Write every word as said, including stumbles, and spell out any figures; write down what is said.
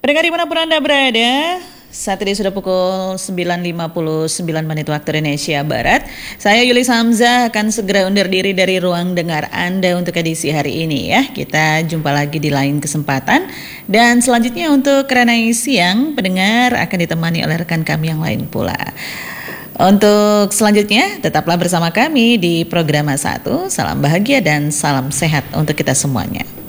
Pendengar dimanapun Anda berada, saat ini sudah pukul sembilan lima puluh sembilan menit waktu Indonesia Barat. Saya Yuli Hamzah akan segera undur diri dari ruang dengar Anda untuk edisi hari ini ya. Kita jumpa lagi di lain kesempatan. Dan selanjutnya untuk Keranai Siang, pendengar akan ditemani oleh rekan kami yang lain pula. Untuk selanjutnya, tetaplah bersama kami di Programa satu. Salam bahagia dan salam sehat untuk kita semuanya.